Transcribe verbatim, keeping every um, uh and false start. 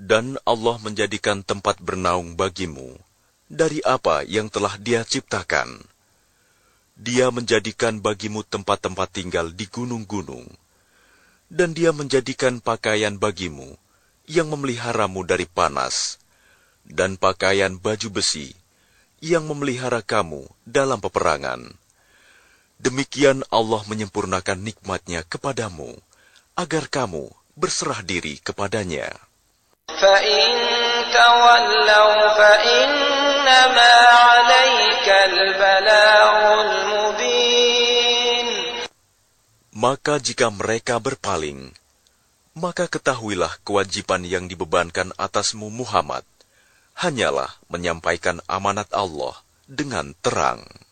Dan Allah menjadikan tempat bernaung bagimu dari apa yang telah Dia ciptakan. Dia menjadikan bagimu tempat-tempat tinggal di gunung-gunung, dan Dia menjadikan pakaian bagimu yang memeliharamu dari panas, dan pakaian baju besi yang memelihara kamu dalam peperangan. Demikian Allah menyempurnakan nikmat-Nya kepadamu, agar kamu berserah diri kepadanya. فَإِن تَوَلَّوْا فَإِنَّمَا عَلَيْكَ الْبَلَاغُ الْمُبِينُ. Maka jika mereka berpaling, maka ketahuilah kewajiban yang dibebankan atasmu Muhammad, hanyalah menyampaikan amanat Allah dengan terang.